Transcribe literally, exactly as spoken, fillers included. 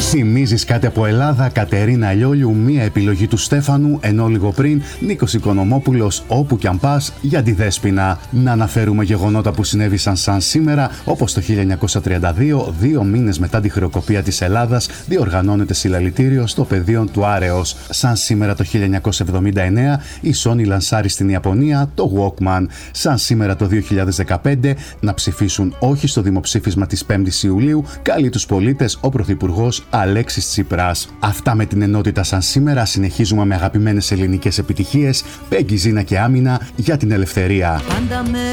Θυμίζεις κάτι από Ελλάδα, Κατερίνα Λιόλιου, μία επιλογή του Στέφανου, ενώ λίγο πριν Νίκος Οικονομόπουλος, όπου κι αν πας, για τη Δέσποινα. Να αναφέρουμε γεγονότα που συνέβησαν σαν σήμερα, όπως το χίλια εννιακόσια τριάντα δύο, δύο μήνες μετά τη χρεοκοπία της Ελλάδας, διοργανώνεται συλλαλητήριο στο πεδίο του Άρεος. Σαν σήμερα το χίλια εννιακόσια εβδομήντα εννέα, η Sony λανσάρει στην Ιαπωνία το Walkman. Σαν σήμερα το δύο χιλιάδες δεκαπέντε, να ψηφίσουν όχι στο δημοψήφισμα της πέμπτης Ιουλίου, καλεί τους πολίτες ο Πρωθυπουργός Αλέξης Τσίπρας. Αυτά με την ενότητα σαν σήμερα. Συνεχίζουμε με αγαπημένες ελληνικές επιτυχίες, Πέγγι, Ζήνα και Άμυνα, για την ελευθερία. Πάντα με